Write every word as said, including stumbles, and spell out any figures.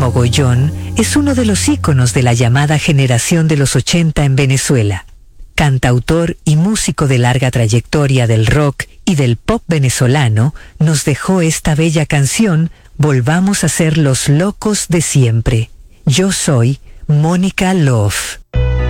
Mogollón es uno de los íconos de la llamada generación de los ochenta en Venezuela. Cantautor y músico de larga trayectoria del rock y del pop venezolano, nos dejó esta bella canción, Volvamos a ser los locos de siempre. Yo soy Mónica Love.